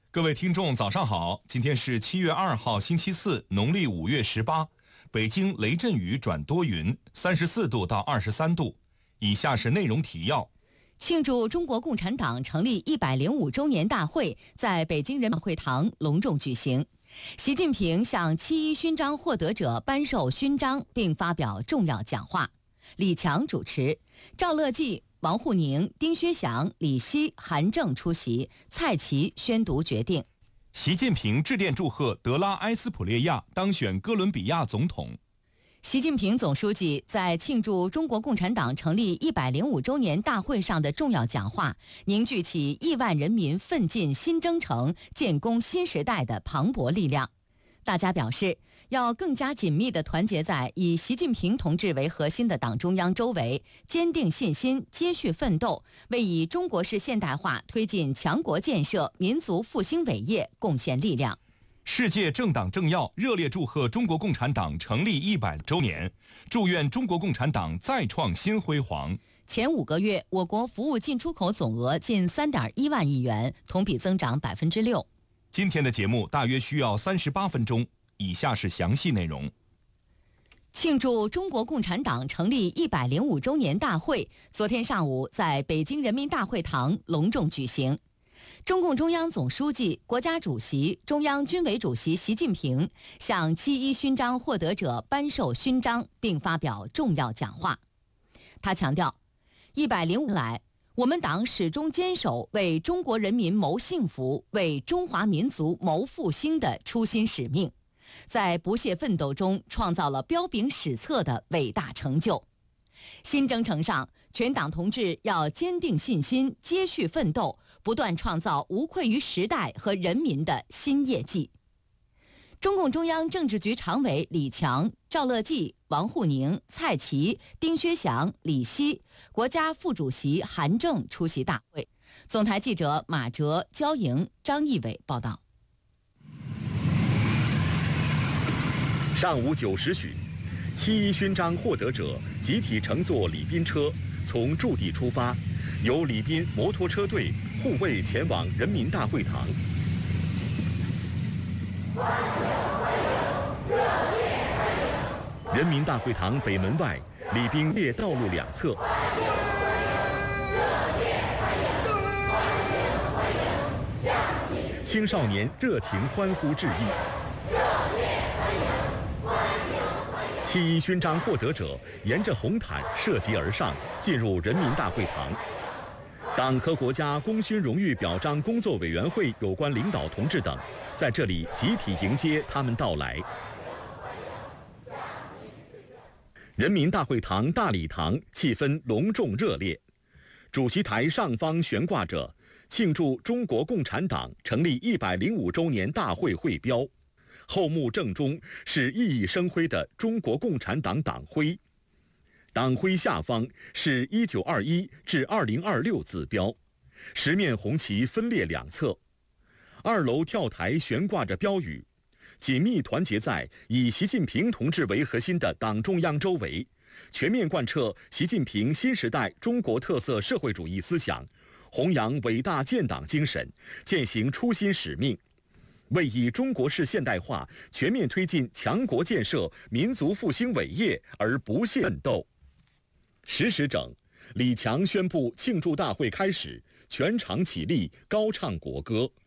各位听众，早上好！今天是7月2号，星期四，农历5月18。北京雷阵雨转多云，34度到23度。以下是内容提要： 庆祝中国共产党成立105周年大会在北京人民大会堂隆重举行。习近平向7·1勋章获得者颁授勋章并发表重要讲话。李强主持，赵乐际、王沪宁、丁薛祥、李希、韩正出席，蔡奇宣读决定。 习近平致电祝贺德拉埃斯普列亚当选哥伦比亚总统。 习近平总书记在庆祝中国共产党成立105周年大会上的重要讲话，凝聚起亿万人民奋进新征程、建功新时代的磅礴力量。大家表示，要更加紧密地团结在以习近平同志为核心的党中央周围，坚定信心，接续奋斗，为以中国式现代化推进强国建设、民族复兴伟业贡献力量。 世界政党政要热烈祝贺中国共产党成立100周年，祝愿中国共产党再创新辉煌。 前5个月，我国服务进出口总额近3.1万亿元，同比增长6%。 今天的节目大约需要38分钟，以下是详细内容。 庆祝中国共产党成立105周年大会昨天上午在北京人民大会堂隆重举行。中共中央总书记、国家主席、中央军委主席习近平向7·1勋章获得者颁授勋章并发表重要讲话。他强调，105年来，我们党始终坚守为中国人民谋幸福、为中华民族谋复兴的初心使命，在不懈奋斗中创造了彪炳史册的伟大成就。新征程上，全党同志要坚定信心，接续奋斗，不断创造无愧于时代和人民的新业绩。中共中央政治局常委李强、赵乐际、王沪宁、蔡奇、丁薛祥、李希，国家副主席韩正出席大会。总台记者马哲、焦莹、张毅伟报道。 上午9时许，7·1勋章获得者集体乘坐礼宾车从驻地出发，由礼宾摩托车队护卫前往人民大会堂。人民大会堂北门外，礼宾列道路两侧。青少年热情欢呼致意。7·1勋章获得者沿着红毯涉级而上，进入人民大会堂。党和国家功勋荣誉表彰工作委员会有关领导同志等在这里集体迎接他们到来。人民大会堂大礼堂气氛隆重热烈，主席台上方悬挂着庆祝中国共产党成立105周年大会会标，后幕正中是熠熠生辉的中国共产党党徽，党徽下方是1921至2026字标，十面红旗分列两侧。2楼跳台悬挂着标语，紧密团结在以习近平同志为核心的党中央周围，全面贯彻习近平新时代中国特色社会主义思想，弘扬伟大建党精神，践行初心使命，为以中国式现代化全面推进强国建设、民族复兴伟业而不懈奋斗。10时整，李强宣布庆祝大会开始，全场起立，高唱国歌。